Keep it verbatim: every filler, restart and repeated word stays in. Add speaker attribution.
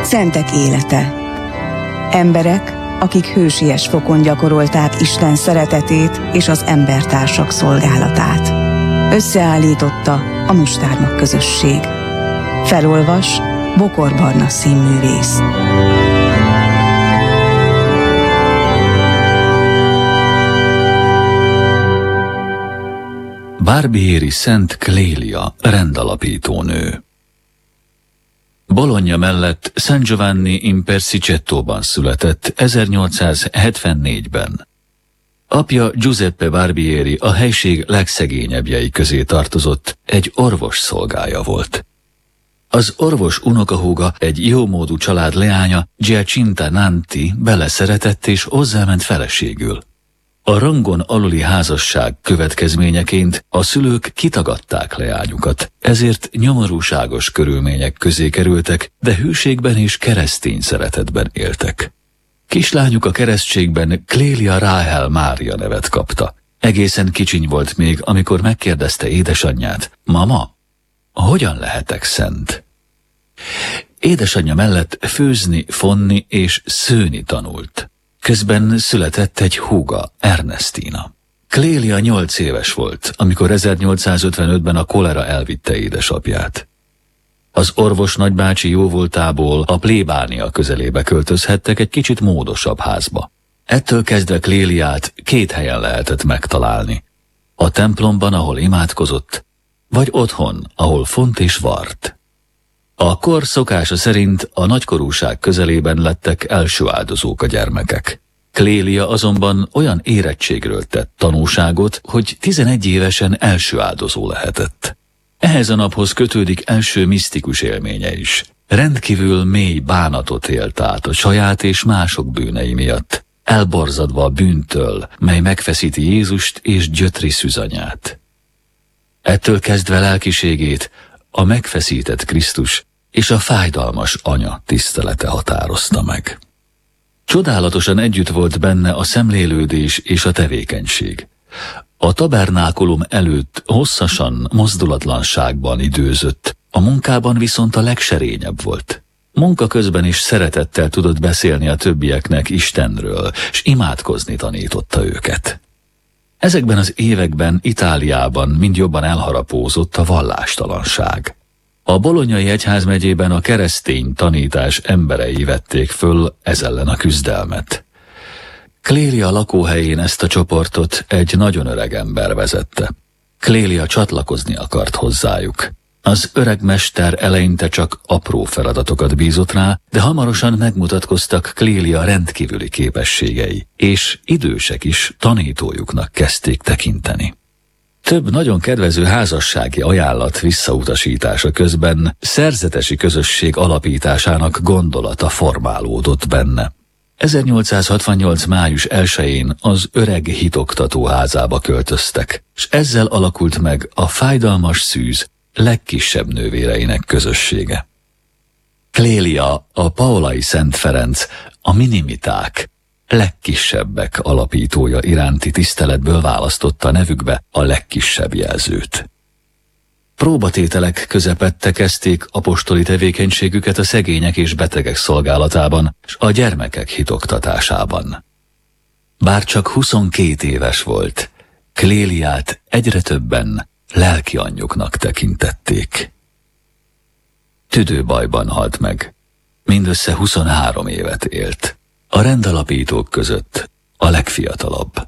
Speaker 1: Szentek élete. Emberek, akik hősies fokon gyakorolták Isten szeretetét és az embertársak szolgálatát. Összeállította a Mustármag közösség. Felolvas Bokor Barna színművész.
Speaker 2: Barbieri Szent Clélia, rendalapítónő. Bologna mellett San Giovanni in Persicettóban született ezernyolcszázhetvennégyben. Apja Giuseppe Barbieri a helység legszegényebbjei közé tartozott, egy orvos szolgája volt. Az orvos unokahúga, egy jómódú család leánya, Giacinta Nanti beleszeretett és hozzáment feleségül. A rangon aluli házasság következményeként a szülők kitagadták leányukat, ezért nyomorúságos körülmények közé kerültek, de hűségben és keresztény szeretetben éltek. Kislányuk a keresztségben Clélia Ráhel Mária nevet kapta. Egészen kicsiny volt még, amikor megkérdezte édesanyját: Mama, hogyan lehetek szent? Édesanyja mellett főzni, fonni és szőni tanult. Közben született egy húga, Ernestina. Clélia nyolc éves volt, amikor ezernyolcszázötvenötben a kolera elvitte édesapját. Az orvos nagybácsi jóvoltából a plébánia közelébe költözhettek egy kicsit módosabb házba. Ettől kezdve Cléliát két helyen lehetett megtalálni. A templomban, ahol imádkozott, vagy otthon, ahol font és vart. A kor szokása szerint a nagykorúság közelében lettek első áldozók a gyermekek. Clélia azonban olyan érettségről tett tanúságot, hogy tizenegy évesen első áldozó lehetett. Ehhez a naphoz kötődik első misztikus élménye is. Rendkívül mély bánatot élt át a saját és mások bűnei miatt, elborzadva a bűntől, mely megfeszíti Jézust és gyötri szűzanyát. Ettől kezdve lelkiségét a megfeszített Krisztus és a fájdalmas anya tisztelete határozta meg. Csodálatosan együtt volt benne a szemlélődés és a tevékenység. A tabernákulum előtt hosszasan mozdulatlanságban időzött, a munkában viszont a legserényebb volt. Munka közben is szeretettel tudott beszélni a többieknek Istenről, s imádkozni tanította őket. Ezekben az években Itáliában mind jobban elharapózott a vallástalanság. A bolonyai egyházmegyében a keresztény tanítás emberei vették föl ez ellen a küzdelmet. Clélia lakóhelyén ezt a csoportot egy nagyon öreg ember vezette. Clélia csatlakozni akart hozzájuk. Az öreg mester eleinte csak apró feladatokat bízott rá, de hamarosan megmutatkoztak Clélia rendkívüli képességei, és idősek is tanítójuknak kezdték tekinteni. Több nagyon kedvező házassági ajánlat visszautasítása közben szerzetesi közösség alapításának gondolata formálódott benne. ezernyolcszázhatvannyolc május elsején az öreg hitoktató házába költöztek, és ezzel alakult meg a fájdalmas szűz legkisebb nővéreinek közössége. Clélia, a paolai Szent Ferenc, a minimiták, legkisebbek alapítója iránti tiszteletből választotta nevükbe a legkisebb jelzőt. Próbatételek közepette kezdték apostoli tevékenységüket a szegények és betegek szolgálatában, s a gyermekek hitoktatásában. Bár csak huszonkét éves volt, Cléliát egyre többen lelki anyjuknak tekintették. Tüdőbajban halt meg. Mindössze huszonhárom évet élt. A rendalapítók között a legfiatalabb.